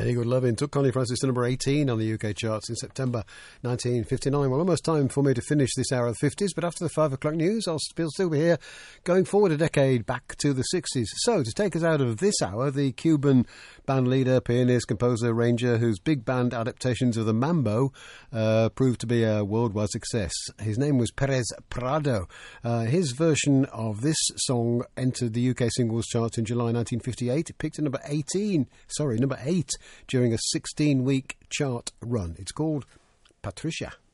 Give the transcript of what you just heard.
Any Good Lovin' took Connie Francis to number 18 on the UK charts in September 1959. Well, almost time for me to finish this hour of the 50s, but after the 5 o'clock news, I'll still be here going forward a decade back to the 60s. So, to take us out of this hour, the Cuban band leader, pianist, composer, arranger, whose big band adaptations of the mambo proved to be a worldwide success. His name was Perez Prado. His version of this song entered the UK singles charts in July 1958. It peaked at number 8 during a 16-week chart run. It's called Patricia.